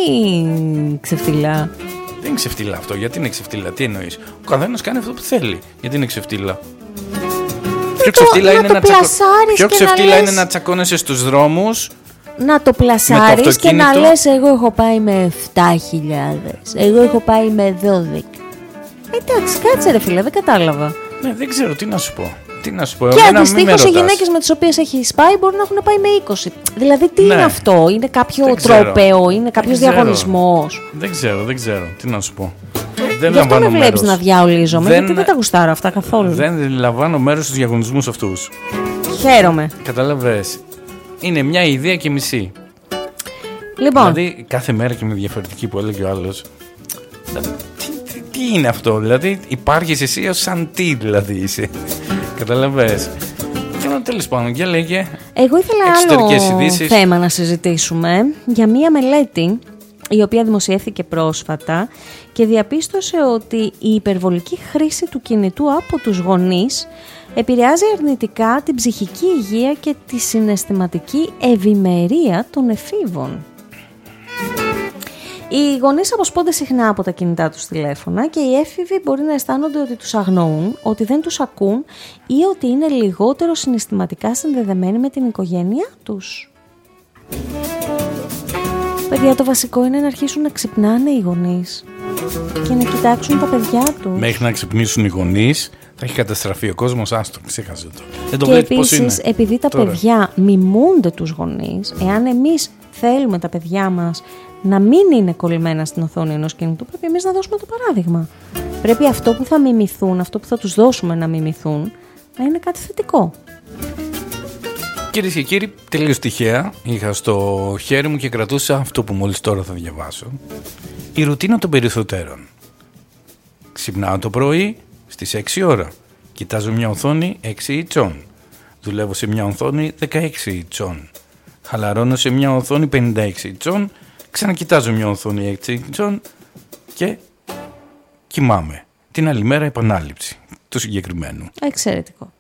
ξεφτύλα? Δεν είναι ξεφτύλα αυτό. Γιατί είναι ξεφτύλα? Τι εννοείς? Ο καθένας κάνει αυτό που θέλει. Γιατί είναι ξεφτύλα? Πιο ξεφτύλα είναι να τσακώνεσαι στους δρόμους, να το πλασάρεις και να λες εγώ έχω πάει με 7.000, εγώ έχω πάει με 12. Εντάξει, κάτσε ρε φίλε, δεν κατάλαβα. Ναι, δεν ξέρω τι να σου πω. Και αντιστοίχως οι γυναίκες με τις οποίες έχεις πάει μπορεί να έχουν πάει με 20. Δηλαδή τι είναι αυτό? Είναι κάποιο τρόπαιο? Είναι κάποιος διαγωνισμός? Δεν ξέρω τι να σου πω. Γι' αυτό με βλέπεις να διαολίζομαι, γιατί δεν τα γουστάρω αυτά καθόλου. Δεν λαμβάνω μέρος στους διαγωνισμούς αυτούς. Χαίρομαι. Καταλαβες. Είναι μια ιδέα και μισή. Λοιπόν. Δηλαδή κάθε μέρα και με διαφορετική που έλεγε ο άλλος. Τι είναι αυτό? Δηλαδή υπάρχεις εσύ ως σαν τι δηλαδή είσαι? Καταλαβες. Τέλος πάντων, για λέγε. Εγώ ήθελα άλλο θέμα να συζητήσουμε για μία μελέτη η οποία δημοσιεύθηκε πρόσφατα και διαπίστωσε ότι η υπερβολική χρήση του κινητού από τους γονείς επηρεάζει αρνητικά την ψυχική υγεία και τη συναισθηματική ευημερία των εφήβων. Οι γονείς αποσπώνται συχνά από τα κινητά τους τηλέφωνα και οι έφηβοι μπορεί να αισθάνονται ότι τους αγνοούν, ότι δεν τους ακούν ή ότι είναι λιγότερο συναισθηματικά συνδεδεμένοι με την οικογένειά τους. Παιδιά, το βασικό είναι να αρχίσουν να ξυπνάνε οι γονείς και να κοιτάξουν τα παιδιά τους. Μέχρι να ξυπνήσουν οι γονείς θα έχει καταστραφεί ο κόσμος, άστο, ξέχασε το. Και επίσης, επειδή τα παιδιά μιμούνται τους γονείς, εάν εμείς θέλουμε τα παιδιά μας να μην είναι κολλημένα στην οθόνη ενός κινητού, πρέπει εμείς να δώσουμε το παράδειγμα. Πρέπει αυτό που θα μιμηθούν, αυτό που θα τους δώσουμε να μιμηθούν, να είναι κάτι θετικό. Κυρίες και κύριοι, τελείως τυχαία είχα στο χέρι μου και κρατούσα αυτό που μόλις τώρα θα διαβάσω. Η ρουτίνα των περιθωτέρων. Ξυπνάω το πρωί στις 6 ώρα. Κοιτάζω μια οθόνη 6 ιντσών. Δουλεύω σε μια οθόνη 16 ιντσών. Χαλαρώνω σε μια οθόνη 56 ιντσών. Ξανακοιτάζω μια οθόνη 6 ιντσών και κοιμάμαι. Την άλλη μέρα επανάληψη του συγκεκριμένου. Εξαιρετικό.